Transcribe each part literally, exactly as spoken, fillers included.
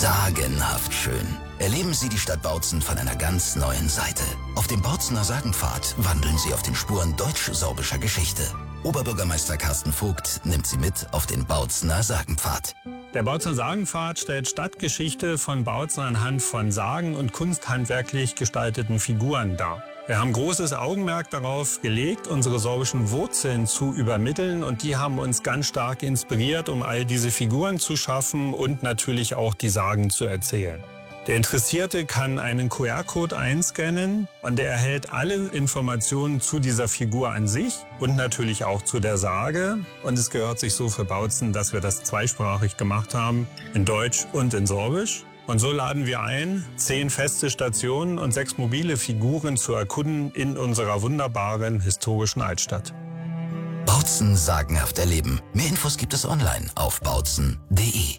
Sagenhaft schön. Erleben Sie die Stadt Bautzen von einer ganz neuen Seite. Auf dem Bautzener Sagenpfad wandeln Sie auf den Spuren deutsch-sorbischer Geschichte. Oberbürgermeister Carsten Vogt nimmt Sie mit auf den Bautzener Sagenpfad. Der Bautzener Sagenpfad stellt Stadtgeschichte von Bautzen anhand von sagen- und kunsthandwerklich gestalteten Figuren dar. Wir haben großes Augenmerk darauf gelegt, unsere sorbischen Wurzeln zu übermitteln, und die haben uns ganz stark inspiriert, um all diese Figuren zu schaffen und natürlich auch die Sagen zu erzählen. Der Interessierte kann einen Q R-Code einscannen und er erhält alle Informationen zu dieser Figur an sich und natürlich auch zu der Sage. Und es gehört sich so für Bautzen, dass wir das zweisprachig gemacht haben, in Deutsch und in Sorbisch. Und so laden wir ein, zehn feste Stationen und sechs mobile Figuren zu erkunden in unserer wunderbaren historischen Altstadt. Bautzen sagenhaft erleben. Mehr Infos gibt es online auf bautzen punkt de.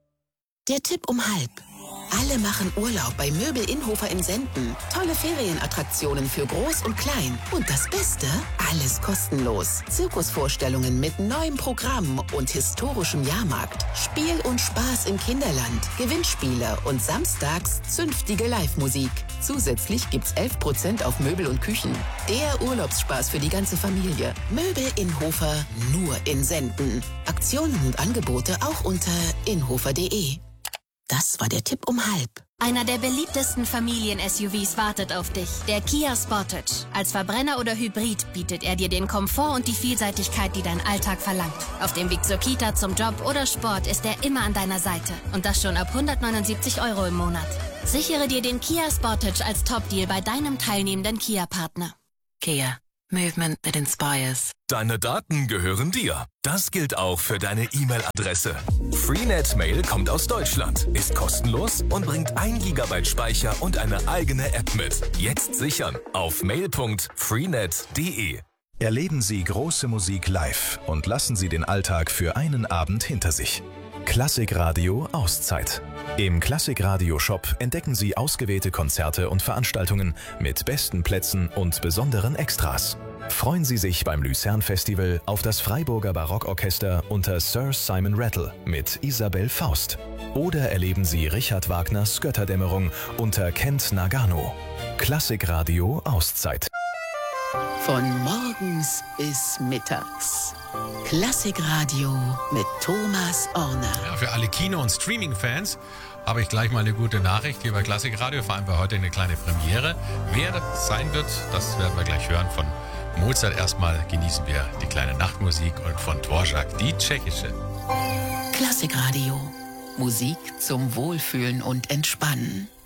Der Tipp um halb. Alle machen Urlaub bei Möbel Inhofer in Senden. Tolle Ferienattraktionen für Groß und Klein. Und das Beste? Alles kostenlos. Zirkusvorstellungen mit neuem Programm und historischem Jahrmarkt. Spiel und Spaß im Kinderland. Gewinnspiele und samstags zünftige Live-Musik. Zusätzlich gibt's elf Prozent auf Möbel und Küchen. Der Urlaubsspaß für die ganze Familie. Möbel Inhofer nur in Senden. Aktionen und Angebote auch unter inhofer punkt de. Das war der Tipp um halb. Einer der beliebtesten Familien-S U Vs wartet auf dich, der Kia Sportage. Als Verbrenner oder Hybrid bietet er dir den Komfort und die Vielseitigkeit, die dein Alltag verlangt. Auf dem Weg zur Kita, zum Job oder Sport ist er immer an deiner Seite. Und das schon ab hundertneunundsiebzig Euro im Monat. Sichere dir den Kia Sportage als Top-Deal bei deinem teilnehmenden Kia-Partner. Kia. Movement that inspires. Deine Daten gehören dir. Das gilt auch für deine E-Mail-Adresse. Freenet Mail kommt aus Deutschland, ist kostenlos und bringt ein Gigabyte Speicher und eine eigene App mit. Jetzt sichern auf mail punkt freenet punkt de. Erleben Sie große Musik live und lassen Sie den Alltag für einen Abend hinter sich. Klassikradio Auszeit. Im Klassikradio-Shop entdecken Sie ausgewählte Konzerte und Veranstaltungen mit besten Plätzen und besonderen Extras. Freuen Sie sich beim Luzern-Festival auf das Freiburger Barockorchester unter Sir Simon Rattle mit Isabel Faust. Oder erleben Sie Richard Wagners Götterdämmerung unter Kent Nagano. Klassikradio Auszeit. Von morgens bis mittags. Klassikradio mit Thomas Orner. Ja, für alle Kino- und Streaming-Fans habe ich gleich mal eine gute Nachricht hier bei Klassikradio. Vor allem bei heute eine kleine Premiere. Wer das sein wird, das werden wir gleich hören. Von Mozart erstmal genießen wir die kleine Nachtmusik und von Dvorak die tschechische. Klassikradio. Musik zum Wohlfühlen und Entspannen.